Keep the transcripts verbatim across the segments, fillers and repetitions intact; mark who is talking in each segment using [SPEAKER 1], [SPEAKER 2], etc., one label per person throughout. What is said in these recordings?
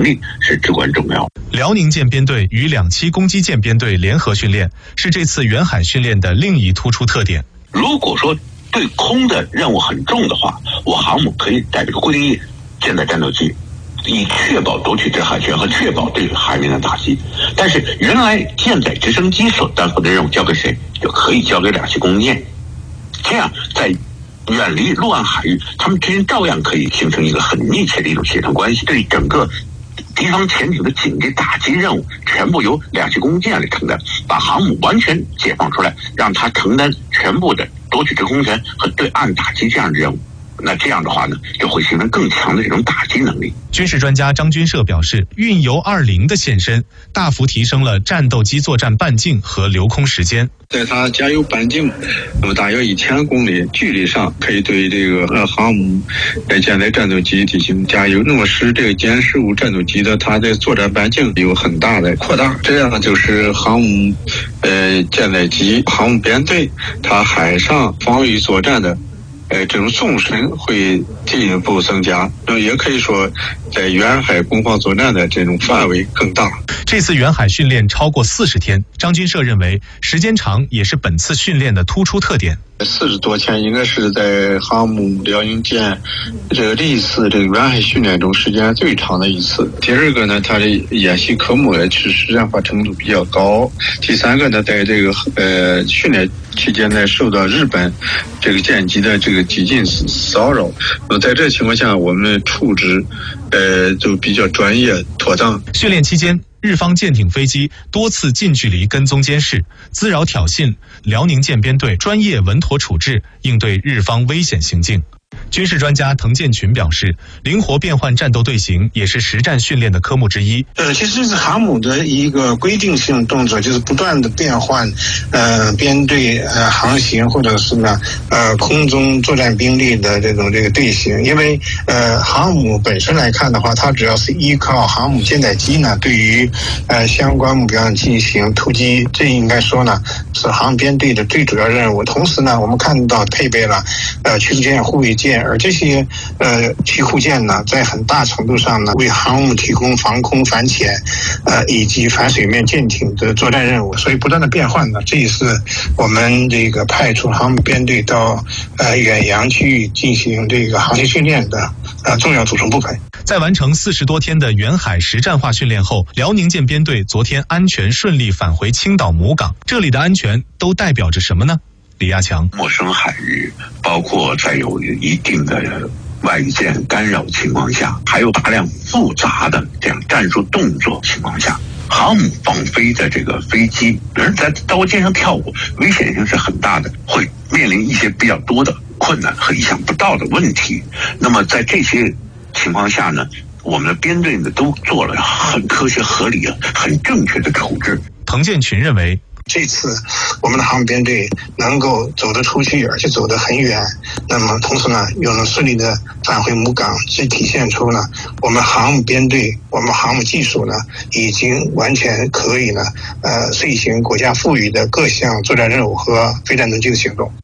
[SPEAKER 1] 能力是至关重要。
[SPEAKER 2] 辽宁舰编队与两栖攻击舰编队联合训练是这次远海训练的另一突出特点。
[SPEAKER 1] 如果说对空的任务很重的话，我航母可以带这个固定翼舰载战斗机，以确保夺取制海权和确保对海面的打击。但是原来舰载直升机所担负的任务交给谁，就可以交给两栖攻击舰，这样在远离陆岸海域，他们之间照样可以形成一个很密切的一种协同关系。对整个敌方潜艇的警戒打击任务全部由两栖攻击舰来承担，把航母完全解放出来，让它承担全部的夺取制空权和对岸打击这样的任务。那这样的话呢，就会形成更强的这种打击能力。
[SPEAKER 2] 军事专家张军社表示，运油二零的现身大幅提升了战斗机作战半径和留空时间。
[SPEAKER 3] 在它加油半径那么大约一千公里距离上，可以对这个呃航母呃舰载战斗机进行加油，那么使这个歼十五战斗机的它的作战半径有很大的扩大，这样就是航母呃舰载机航母编队它海上防御作战的呃，这种纵深会进一步增加，那么也可以说，在远海攻防作战的这种范围更大。
[SPEAKER 2] 这次远海训练超过四十天，张军社认为时间长也是本次训练的突出特点。
[SPEAKER 3] 四十多天应该是在航母辽宁舰这个这一次这个远海训练中时间最长的一次。第二个呢，它的演习科目也是实战化程度比较高。第三个呢，在这个呃训练期间呢，受到日本这个舰机的这个激进骚扰，呃，在这情况下，我们处置呃就比较专业妥当。
[SPEAKER 2] 训练期间，日方舰艇飞机多次近距离跟踪监视、滋扰挑衅，辽宁舰编队专业稳妥处置，应对日方危险行径。军事专家滕建群表示，灵活变换战斗队形也是实战训练的科目之一。
[SPEAKER 4] 呃，其实这是航母的一个规定性动作，就是不断的变换，呃，编队呃航行或者是呢呃空中作战兵力的这种这个队形。因为呃航母本身来看的话，它主要是依靠航母舰载机呢对于呃相关目标进行突击，这应该说呢是航母编队的最主要任务。同时呢，我们看到配备了呃驱逐舰、护卫舰。而这些呃驱护舰呢，在很大程度上呢，为航母提供防空、反潜，呃以及反水面舰艇的作战任务，所以不断的变换呢，这也是我们这个派出航母编队到呃远洋区域进行这个航行训练的呃重要组成部分。
[SPEAKER 2] 在完成四十多天的远海实战化训练后，辽宁舰编队昨天安全顺利返回青岛母港。这里的安全都代表着什么呢？李亚强，
[SPEAKER 1] 陌生海域，包括在有一定的外语舰干扰情况下，还有大量复杂的这样战术动作情况下，航母放飞的这个飞机，人在刀尖上跳舞，危险性是很大的，会面临一些比较多的困难和意想不到的问题。那么在这些情况下呢，我们的编队呢都做了很科学、合理、很正确的处置。
[SPEAKER 2] 滕建群认为，
[SPEAKER 4] 这次我们的航母编队能够走得出去，而且走得很远，那么同时呢又能顺利的返回母港，这体现出呢我们航母编队、我们航母技术呢已经完全可以呢呃遂行国家赋予的各项作战任务和非战斗机的行动。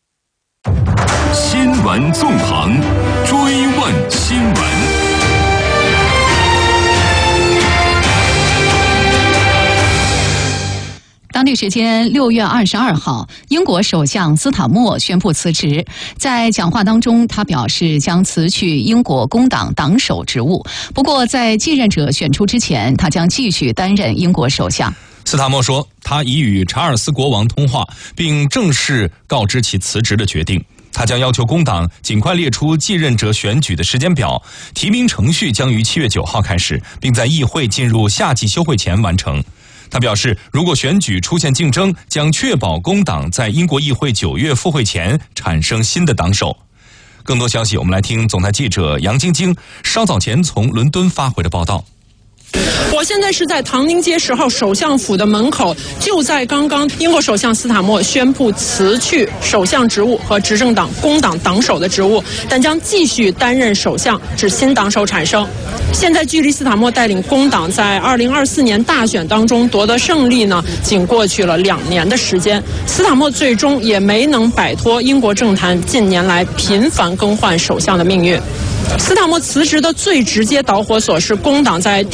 [SPEAKER 5] 新闻纵横，追问新闻。
[SPEAKER 6] 当地时间六月二十二号，英国首相斯塔默宣布辞职。在讲话当中，他表示将辞去英国工党党首职务。不过，在继任者选出之前，他将继续担任英国首相。
[SPEAKER 7] 斯塔默说，他已与查尔斯国王通话，并正式告知其辞职的决定。他将要求工党尽快列出继任者选举的时间表，提名程序将于七月九号开始，并在议会进入夏季休会前完成。他表示，如果选举出现竞争，将确保工党在英国议会九月复会前产生新的党首。更多消息，我们来听总台记者杨晶晶稍早前从伦敦发回的报道。
[SPEAKER 8] 我现在是在唐宁街十号首相府的门口，就在刚刚，英国首相斯塔默宣布辞去首相职务和执政党工党党首的职务，但将继续担任首相，至新党首产生。现在距离斯塔默带领工党在二零二四年大选当中夺得胜利呢，仅过去了两年的时间。斯塔默最终也没能摆脱英国政坛近年来频繁更换首相的命运。斯塔默辞职的最直接导火索是工党在